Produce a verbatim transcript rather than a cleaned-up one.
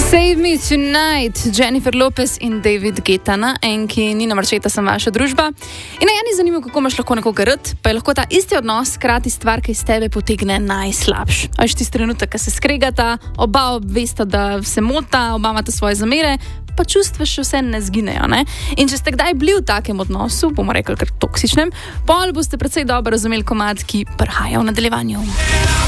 Save Me Tonight, Jennifer Lopez in David Guetta na enki Nina Marčeta sem vaša družba. In na eni zanimivo, kako imaš lahko nekoga rad, pa je lahko ta isti odnos krati stvar, ki iz tebe potegne najslabš. A veš tisti trenutek, ko se skregata, oba vesta, da se mota, oba imata svoje zamere, pa čustva še vse ne zginejo, ne? In če ste kdaj bili v takem odnosu, bomo rekli kar toksičnem, pol boste precej dobro razumeli komad, ki prihaja v nadaljevanju.